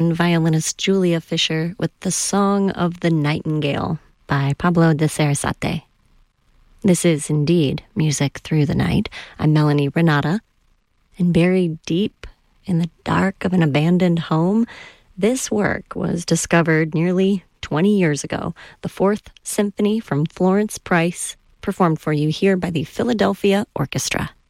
and violinist Julia Fisher with The Song of the Nightingale by Pablo de Sarasate. This is indeed Music Through the Night. I'm Melanie Renata, and buried deep in the dark of an abandoned home, this work was discovered nearly 20 years ago, the Fourth Symphony from Florence Price, performed for you here by the Philadelphia Orchestra.